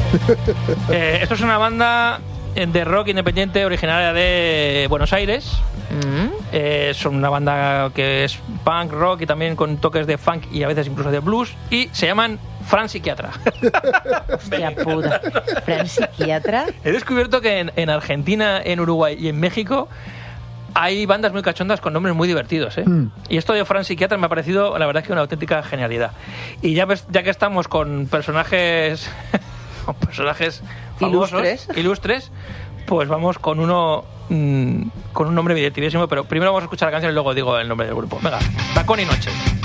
Esto es una banda de rock independiente originaria de Buenos Aires. Son una banda que es punk, rock y también con toques de funk y a veces incluso de blues. Y se llaman Fran Psiquiatra. Hostia puta. Fran Psiquiatra. He descubierto que en Argentina, en Uruguay y en México hay bandas muy cachondas con nombres muy divertidos, ¿eh? Y esto de Fran Psiquiatra me ha parecido, la verdad, que una auténtica genialidad. Y ya que estamos con personajes famosos, ilustres, pues vamos con uno con un nombre divertidísimo, pero primero vamos a escuchar la canción y luego digo el nombre del grupo. Venga, Tacón y Noche.